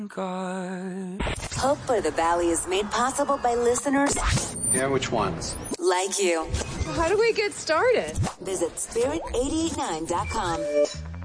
God. Hope for the Valley is made possible by listeners Yeah, which ones? like you. How do we get started? Visit spirit889.com.